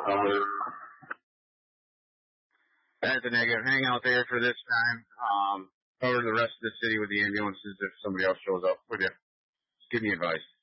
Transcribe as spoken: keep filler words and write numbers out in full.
Uh, That's a negative. Hang out there for this time. Um, cover the rest of the city with the ambulances if somebody else shows up with you. Just give me advice.